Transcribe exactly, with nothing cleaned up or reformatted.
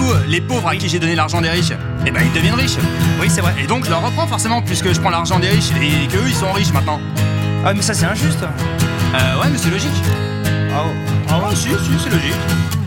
coup, les pauvres à qui j'ai donné l'argent des riches, eh ben ils deviennent riches. Oui, c'est vrai. Et donc je leur reprends forcément, puisque je prends l'argent des riches et qu'eux ils sont riches maintenant. Ah, mais ça, c'est injuste. Euh, ouais, mais c'est logique. Ah, Ah, ouais, si, si, c'est logique.